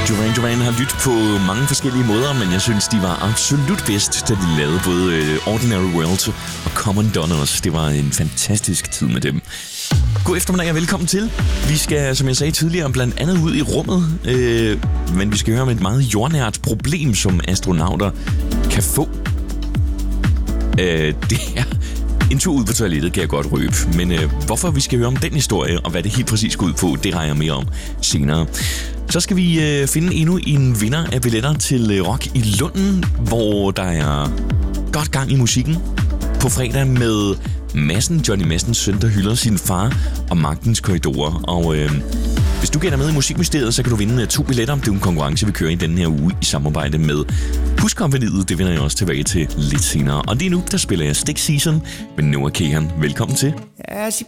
Duran har lyttet på mange forskellige måder, men jeg synes, de var absolut bedst, da de lavede både Ordinary World og Common Donors. Det var en fantastisk tid med dem. God eftermiddag og velkommen til. Vi skal, som jeg sagde tidligere, blandt andet ud i rummet, men vi skal høre om et meget jordnært problem, som astronauter kan få. Det er en tur ud på toilettet, kan jeg godt røbe. Men hvorfor vi skal høre om den historie, og hvad det helt præcis går ud på, det rejer jeg mere om senere. Så skal vi finde endnu en vinder af billetter til Rock i Lunden, hvor der er godt gang i musikken. På fredag med Madsen, Johnny Madsens søn, der hylder sin far og Magtens Korridorer. Og hvis du gætter med i Musikministeriet, så kan du vinde 2 billetter. Det er en konkurrence, vi kører i denne her uge i samarbejde med Huskompagniet. Det vender jeg også tilbage til lidt senere. Og lige nu, der spiller jeg Stick Season med Noah Kahan. Velkommen til. As you